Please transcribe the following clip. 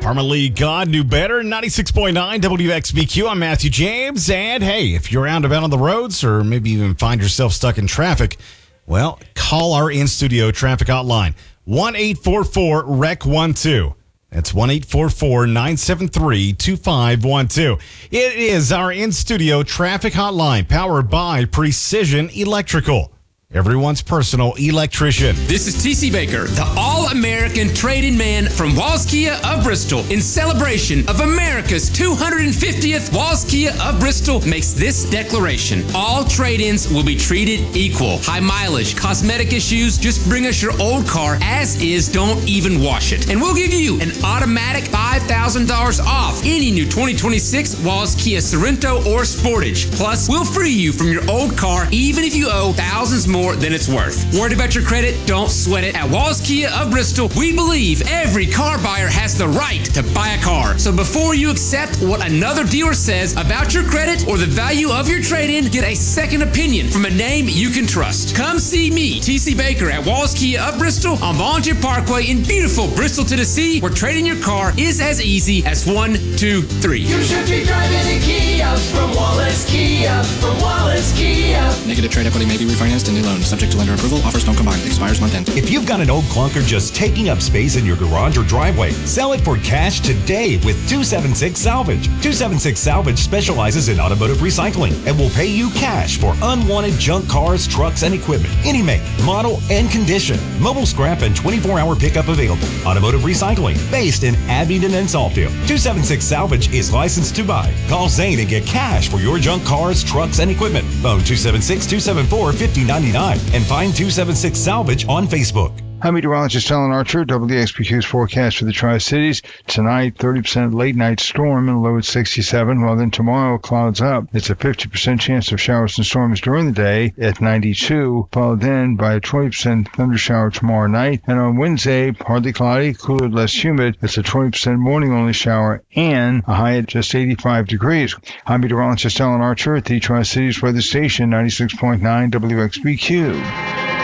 Formerly God Knew Better, 96.9 WXBQ. I'm Matthew James. And hey, if you're out and about on the roads or maybe even find yourself stuck in traffic, well, call our in-studio traffic hotline, 1-844-REC-12. That's 1-844-973-2512. It is our in-studio traffic hotline powered by Precision Electrical, everyone's personal electrician. This is TC Baker, the All-American Trade-In Man from Walls Kia of Bristol. In celebration of America's 250th, Walls Kia of Bristol makes this declaration. All trade-ins will be treated equal. High mileage, cosmetic issues, just bring us your old car as is, don't even wash it. And we'll give you an automatic $5,000 off any new 2026 Walls Kia Sorento or Sportage. Plus, we'll free you from your old car even if you owe thousands more than it's worth. Worried about your credit? Don't sweat it. At Walls Kia of Bristol, we believe every car buyer has the right to buy a car. So before you accept what another dealer says about your credit or the value of your trade-in, get a second opinion from a name you can trust. Come see me, TC Baker, at Walls Kia of Bristol on Volunteer Parkway in beautiful Bristol, Tennessee, where trading your car is as easy as 1, 2, 3. You should be driving a Kia from Wallace Kia, from Wallace Kia. Negative trade equity may be refinanced in new loan, subject to lender approval. Offers don't combine. Expires month end. If you've got an old clunker just taking up space in your garage or driveway, sell it for cash today with 276 Salvage. 276 Salvage specializes in automotive recycling and will pay you cash for unwanted junk cars, trucks, and equipment. Any make, model, and condition. Mobile scrap and 24-hour pickup available. Automotive recycling based in Abingdon and Saltville. 276 Salvage is licensed to buy. Call Zane and get cash for your junk cars, trucks, and equipment. Phone 276-274-5099 and find 276 Salvage on Facebook. I'm meteorologist Alan Archer. WXBQ's forecast for the Tri-Cities. Tonight, 30% late-night storm and low at 67. Well, then tomorrow, clouds up. It's a 50% chance of showers and storms during the day at 92, followed then by a 20% thundershower tomorrow night. And on Wednesday, partly cloudy, cooler, less humid. It's a 20% morning-only shower and a high at just 85 degrees. I'm meteorologist Alan Archer at the Tri-Cities weather station, 96.9 WXBQ.